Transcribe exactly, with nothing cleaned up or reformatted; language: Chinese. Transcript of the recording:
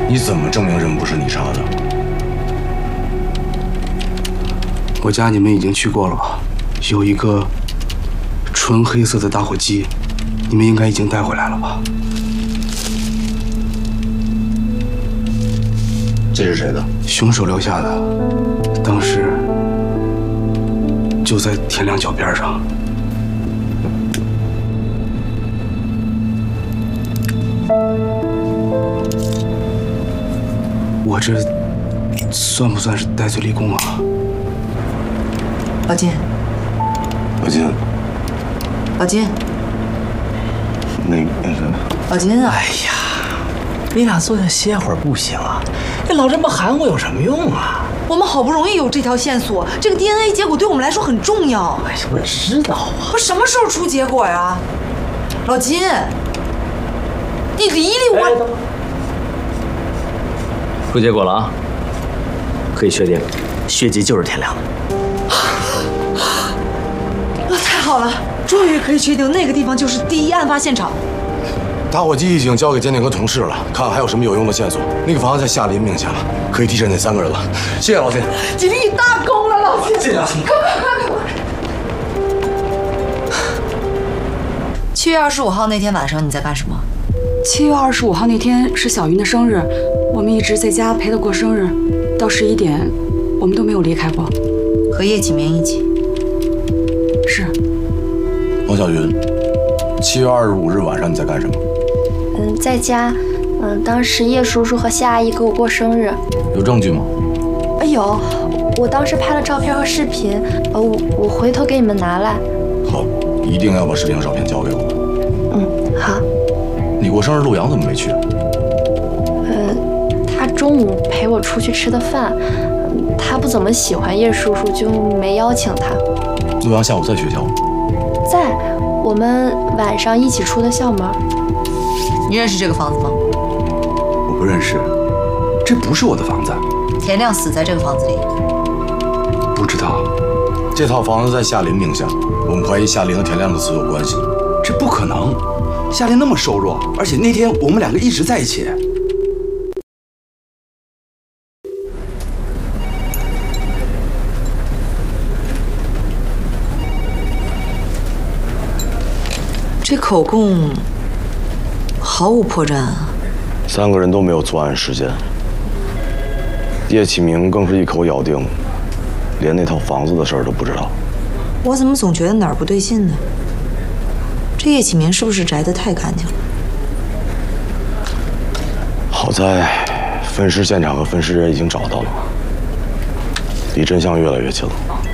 你怎么证明人不是你杀的？ 我家你们已经去过了吧？有一个纯黑色的打火机，你们应该已经带回来了吧？ 这是谁的？ 凶手留下的，当时就在天亮脚边上。我这算不算是戴罪立功啊？ 老金， 老金， 老金， 那那个， 老金啊！ 哎呀，你俩坐下歇会儿不行啊？这老这么含糊有什么用啊？ 我们好不容易有这条线索，这个 D N A 结果对我们来说很重要。 哎呀，我知道啊。 我什么时候出结果呀？老金，你理理我。 哎出结果了啊！可以确定，血迹就是天亮的。 太好了，终于可以确定那个地方就是第一案发现场。 打火机已经交给鉴定科同事了，看看还有什么有用的线索。那个房子在夏林名下，可以提审那三个人了。谢谢老金， 你立大功了，老金！ 谢谢老金。 快快快快！七月二十五号那天晚上你在干什么？ 七月二十五号那天是小云的生日，我们一直在家陪她过生日，到十一点，我们都没有离开过。 和叶启明一起。 是。 王小云，七月二十五日晚上你在干什么？ 嗯，在家。嗯，当时叶叔叔和谢阿姨给我过生日。 有证据吗？ 哎有，我当时拍了照片和视频，呃，我我回头给你们拿来。 好，一定要把视频和照片交给我。 嗯，好。 你过生日，陆阳怎么没去？ 呃，他中午陪我出去吃的饭，他不怎么喜欢叶叔叔，就没邀请他。 陆阳下午在学校吗？ 在，我们晚上一起出的校门。 你认识这个房子吗？ 我不认识，这不是我的房子。 田亮死在这个房子里。 不知道。 这套房子在夏林名下，我们怀疑夏林和田亮的死有关系。 这不可能。夏林那么瘦弱，而且那天我们两个一直在一起。 这口供毫无破绽啊！ 三个人都没有作案时间，叶启明更是一口咬定，连那套房子的事儿都不知道。 我怎么总觉得哪儿不对劲呢？这叶启明是不是摘得太干净了？ 好在分尸现场和分尸人已经找到了，离真相越来越近了。